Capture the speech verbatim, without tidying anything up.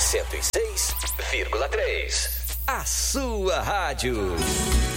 cento e seis vírgula três. A sua rádio.